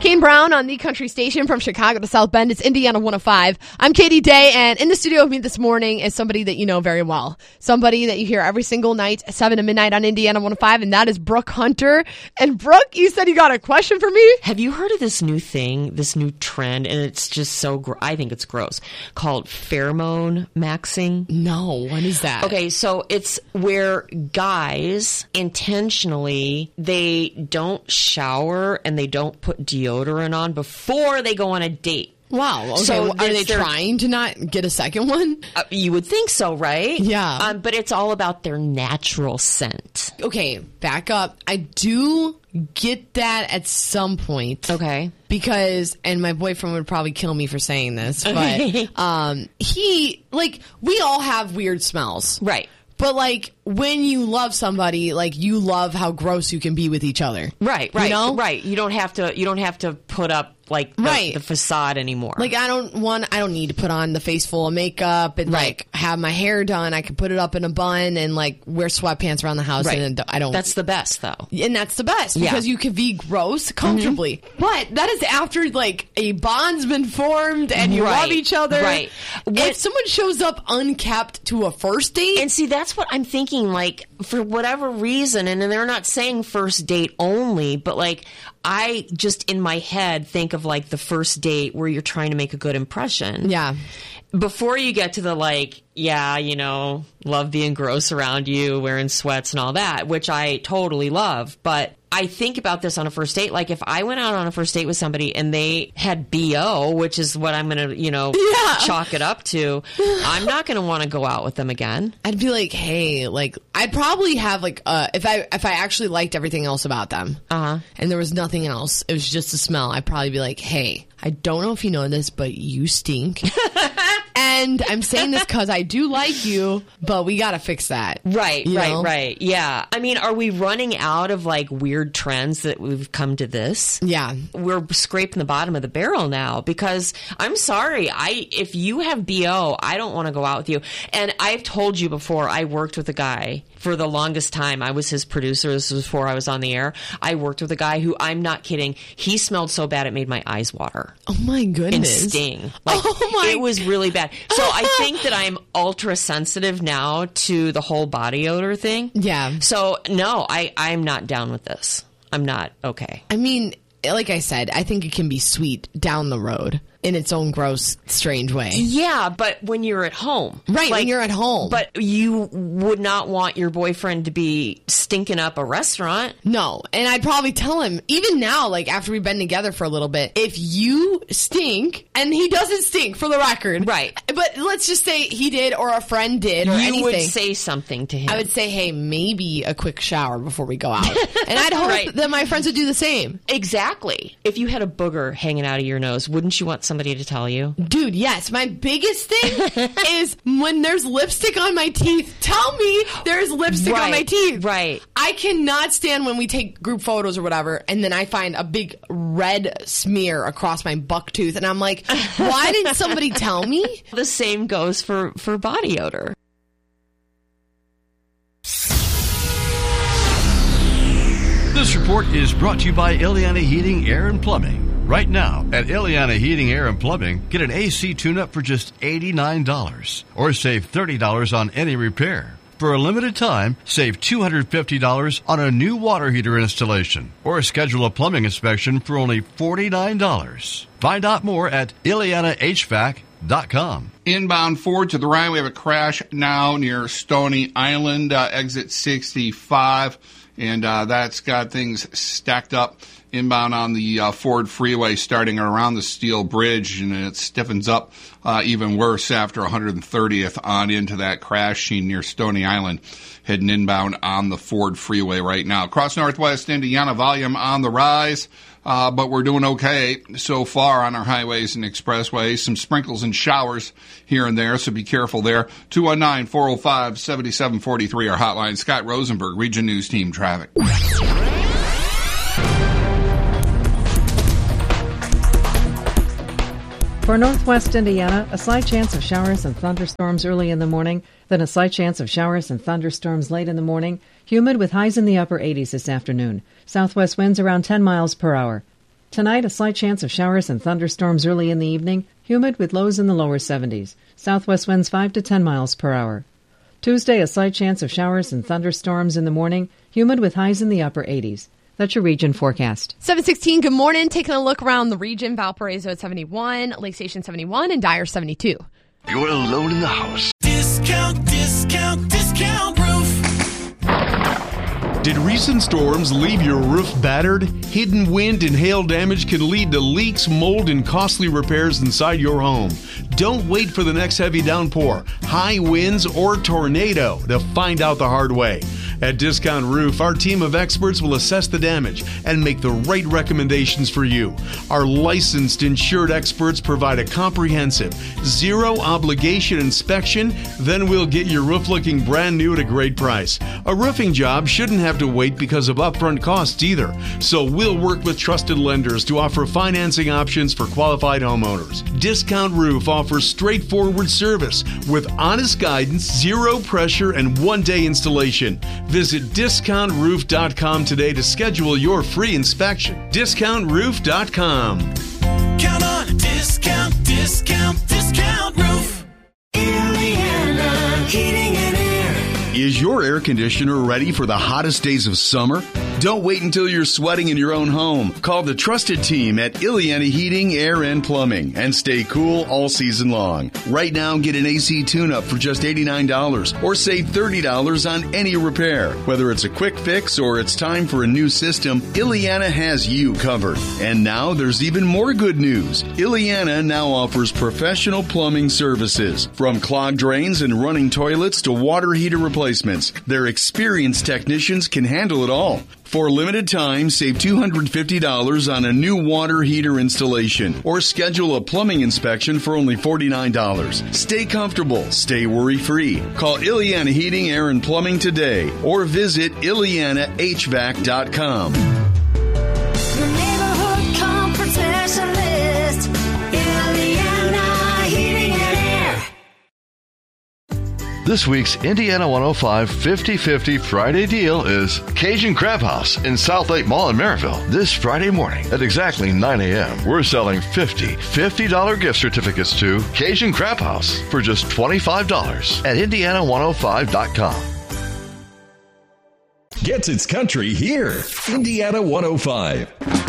Kane Brown on the country station from Chicago to South Bend. It's Indiana 105. I'm Katie Day, and in the studio with me this morning is somebody that you know very well. Somebody that you hear every single night, 7 to midnight on Indiana 105, and that is Brooke Hunter. And Brooke, you said you got a question for me? Have you heard of this new thing, this new trend, and it's just so, I think it's gross, called pheromone maxing? No, what is that? Okay, so it's where guys intentionally, they don't shower and they don't put deodorant on before they go on a date. Wow. Okay. So are they trying to not get a second one? You would think so, right? Yeah. But it's all about their natural scent. Okay, back up. I do get that at some point. Okay. Because, and my boyfriend would probably kill me for saying this, but we all have weird smells. Right. But, when you love somebody, you love how gross you can be with each other. Right. You know? Right. You don't have to put up, the facade anymore. I don't need to put on the face full of makeup and, have my hair done. I can put it up in a bun and, wear sweatpants around the house. Right. And I don't. That's the best, though. And that's the best because you can be gross comfortably. Mm-hmm. But that is after, a bond's been formed and you love each other. Right. If someone shows up unkept to a first date. And see, that's what I'm thinking, for whatever reason, and they're not saying first date only, but, I just in my head think of the first date where you're trying to make a good impression. Yeah. Before you get to the love being gross around you, wearing sweats and all that, which I totally love. But I think about this on a first date. If I went out on a first date with somebody and they had BO, which is what I'm going to, chalk it up to, I'm not going to want to go out with them again. I'd be hey, I'd probably have if I actually liked everything else about them, and there was nothing else, it was just the smell, I'd probably be hey, I don't know if you know this, but you stink. And I'm saying this because I do like you, but we got to fix that. Right. Yeah. I mean, are we running out of weird trends that we've come to this? Yeah. We're scraping the bottom of the barrel now because I'm sorry. If you have BO, I don't want to go out with you. And I've told you before, I worked with a guy for the longest time. I was his producer. This was before I was on the air. I worked with a guy who, I'm not kidding, he smelled so bad it made my eyes water. Oh my goodness. And sting. It was really bad. So I think that I'm ultra sensitive now to the whole body odor thing. Yeah. So no, I'm not down with this. I'm not okay. I mean, like I said, I think it can be sweet down the road in its own gross, strange way. Yeah, but when you're at home. Right, when you're at home. But you would not want your boyfriend to be stinking up a restaurant. No, and I'd probably tell him, even now, after we've been together for a little bit, if you stink, and he doesn't stink, for the record. Right. But let's just say he did, or a friend did, or anything. You would say something to him. I would say, hey, maybe a quick shower before we go out. And I'd hope that my friends would do the same. Exactly. If you had a booger hanging out of your nose, wouldn't you want somebody to tell you? Dude, yes. My biggest thing is when there's lipstick on my teeth, tell me there's lipstick on my teeth. Right. I cannot stand when we take group photos or whatever, and then I find a big red smear across my buck tooth, and I'm like, why didn't somebody tell me? The same goes for body odor. This report is brought to you by Ileana Heating, Air, and Plumbing. Right now, at Ileana Heating, Air, and Plumbing, get an AC tune-up for just $89 or save $30 on any repair. For a limited time, save $250 on a new water heater installation or schedule a plumbing inspection for only $49. Find out more at IleanaHVAC.com. Inbound forward to the right, we have a crash now near Stony Island, exit 65, and that's got things stacked up. Inbound on the Ford Freeway starting around the Steel Bridge, and it stiffens up even worse after 130th on into that crash scene near Stony Island, heading inbound on the Ford Freeway right now. Across Northwest Indiana, volume on the rise, but we're doing okay so far on our highways and expressways. Some sprinkles and showers here and there, so be careful there. 219-405-7743, our hotline. Scott Rosenberg, Region News Team Traffic. For Northwest Indiana, a slight chance of showers and thunderstorms early in the morning, then a slight chance of showers and thunderstorms late in the morning. Humid with highs in the upper 80s this afternoon. Southwest winds around 10 miles per hour. Tonight, a slight chance of showers and thunderstorms early in the evening, humid with lows in the lower 70s. Southwest winds 5 to 10 miles per hour. Tuesday, a slight chance of showers and thunderstorms in the morning, humid with highs in the upper 80s. That's your region forecast. 7:16, good morning. Taking a look around the region, Valparaiso at 71, Lake Station 71, and Dyer 72. You're alone in the house. Discount Roof. Did recent storms leave your roof battered? Hidden wind and hail damage can lead to leaks, mold, and costly repairs inside your home. Don't wait for the next heavy downpour, high winds, or tornado to find out the hard way. At Discount Roof, our team of experts will assess the damage and make the right recommendations for you. Our licensed, insured experts provide a comprehensive, zero-obligation inspection, then we'll get your roof looking brand new at a great price. A roofing job shouldn't have to wait because of upfront costs either, so we'll work with trusted lenders to offer financing options for qualified homeowners. Discount Roof offers straightforward service with honest guidance, zero pressure, and one-day installation. Visit discountroof.com today to schedule your free inspection. Discountroof.com. Count on a discount roof. Indiana Heating and Air. Is your air conditioner ready for the hottest days of summer? Don't wait until you're sweating in your own home. Call the trusted team at Ileana Heating, Air, and Plumbing and stay cool all season long. Right now, get an AC tune-up for just $89 or save $30 on any repair. Whether it's a quick fix or it's time for a new system, Ileana has you covered. And now there's even more good news. Ileana now offers professional plumbing services. From clogged drains and running toilets to water heater replacements, their experienced technicians can handle it all. For a limited time, save $250 on a new water heater installation or schedule a plumbing inspection for only $49. Stay comfortable. Stay worry-free. Call Ileana Heating, Air, and Plumbing today or visit IleanaHVAC.com. The neighborhood comfort specialist. Ileana Heating and Air. This week's Indiana 105 50-50 Friday deal is Cajun Crab House in South Lake Mall in Maryville. This Friday morning at exactly 9 a.m., we're selling $50 gift certificates to Cajun Crab House for just $25 at Indiana105.com. Gets its country here. Indiana 105.